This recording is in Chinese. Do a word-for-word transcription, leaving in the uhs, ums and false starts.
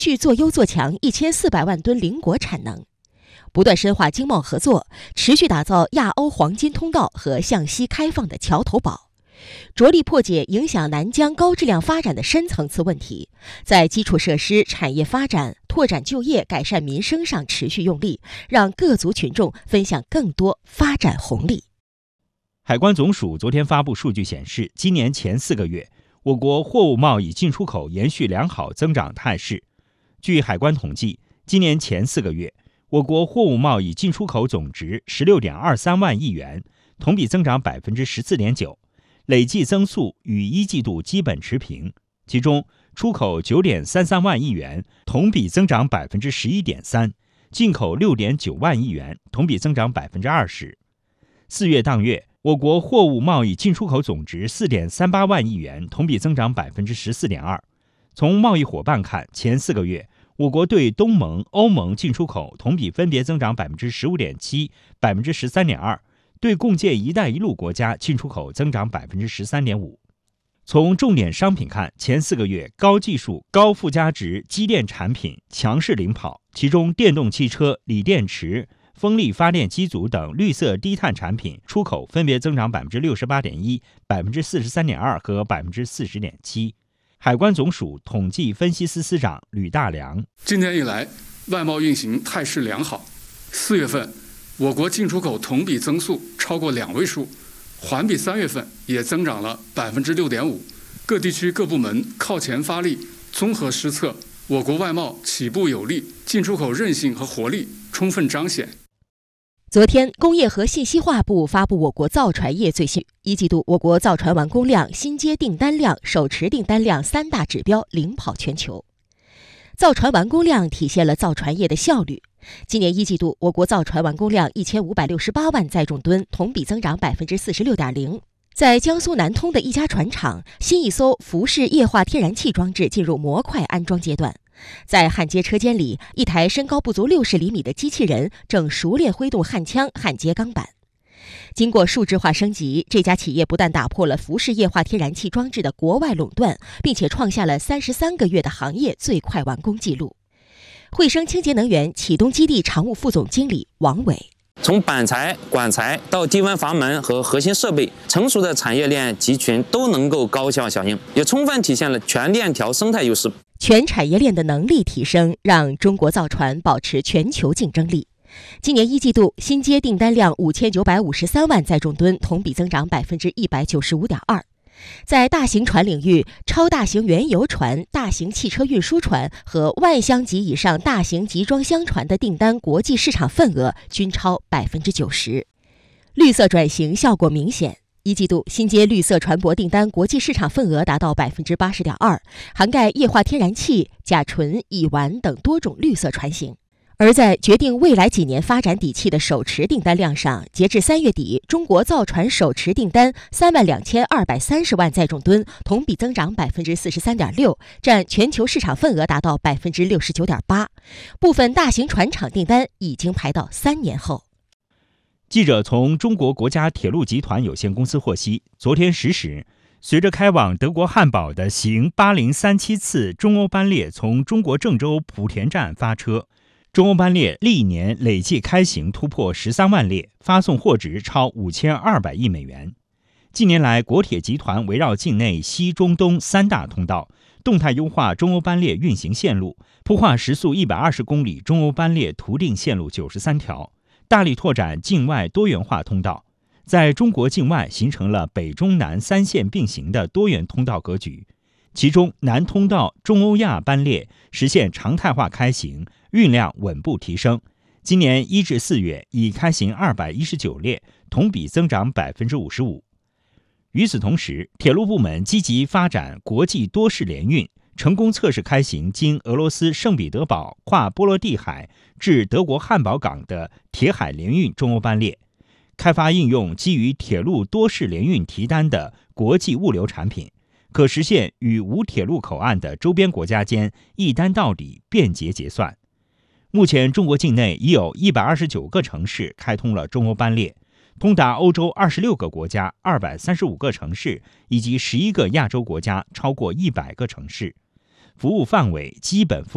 续做优做强一千四百万吨零果产能，不断深化经贸合作，持续打造亚欧黄金通道和向西开放的桥头堡，着力破解影响南疆高质量发展的深层次问题，在基础设施、产业发展、拓展就业、改善民生上持续用力，让各族群众分享更多发展红利。 海关总署昨天发布数据显示，今年前四个月，我国货物贸易进出口延续良好增长态势。据海关统计，今年前四个月，我国货物贸易进出口总值 十六点二三万亿元，同比增长 百分之十四点九， 累计增速与一季度基本持平。其中，出口 九点三三万亿元，同比增长 百分之十一点三， 进口 六点九万亿元，同比增长 百分之二十。四月当月，我国货物贸易进出口总值 四点三八万亿元，同比增长 百分之十四点二。从贸易伙伴看，前四个月，我国对东盟、欧盟进出口同比分别增长 百分之十五点七、百分之十三点二，对共建“一带一路”国家进出口增长 百分之十三点五。从重点商品看，前四个月高技术、高附加值机电产品强势领跑，其中电动汽车、锂电池、风力发电机组等绿色低碳产品出口分别增长 百分之六十八点一、百分之四十三点二 和 百分之四十点七。海关总署统计分析司司长吕大良： 今年以来，外贸运行态势良好。四月份，我国进出口同比增速超过两位数，环比三月份也增长了 百分之六点五。各地区各部门靠前发力，综合施策，我国外贸起步有力，进出口韧性和活力充分彰显。 昨天，工业和信息化部发布我国造船业最新一季度我国造船完工量、新接订单量、手持订单量三大指标领跑全球。造船完工量体现了造船业的效率。今年一季度，我国造船完工量一千五百六十八万载重吨，同比增长 百分之四十六点零。在江苏南通的一家船厂，新一艘浮式液化天然气装置进入模块安装阶段。在焊接车间里，一台身高不足六十厘米的机器人正熟练挥动焊枪焊接钢板。经过数字化升级，这家企业不但打破了浮式液化天然气装置的国外垄断，并且创下了三十三个月的行业最快完工纪录。汇升清洁能源启东基地常务副总经理王伟： 从板材、管材到低温阀门和核心设备，成熟的产业链集群都能够高效响应，也充分体现了全链条生态优势。 全产业链的能力提升，让中国造船保持全球竞争力。今年一季度新接订单量五千九百五十三万载重吨，同比增长 百分之一百九十五点二。在大型船领域，超大型原油船、大型汽车运输船和万箱级以上大型集装箱船的订单国际市场份额均超 百分之九十。绿色转型效果明显。一季度新接绿色船舶订单国际市场份额达到 百分之八十点二， 涵盖液化天然气、甲醇、乙烷等多种绿色船型。而在决定未来几年发展底气的手持订单量上，截至三月底，中国造船手持订单三万两千二百三十万载重吨，同比增长 百分之四十三点六， 占全球市场份额达到 百分之六十九点八。 部分大型船厂订单已经排到三年后。 记者从中国国家铁路集团有限公司获悉，昨天十时，随着开往德国汉堡的行八零三七次中欧班列从中国郑州莆田站发车，中欧班列历年累计开行突破十三万列，发送货值超五千二百亿美元。近年来，国铁集团围绕境内西中东三大通道，动态优化中欧班列运行线路，铺画时速一百二十公里中欧班列途定线路九十三条，大力拓展境外多元化通道，在中国境外形成了北中南三线并行的多元通道格局。其中，南通道中欧亚班列实现常态化开行，运量稳步提升。今年一至四月已开行二百一十九列，同比增长 百分之五十五。与此同时，铁路部门积极发展国际多式联运，成功测试开行经俄罗斯圣彼得堡跨波罗的海至德国汉堡港的铁海联运中欧班列，开发应用基于铁路多式联运提单的国际物流产品，可实现与无铁路口岸的周边国家间一单到底、便捷结算。目前，中国境内已有一百二十九个城市开通了中欧班列，通达欧洲二十六个国家、二百三十五个城市以及十一个亚洲国家超过一百个城市，服务范围基本覆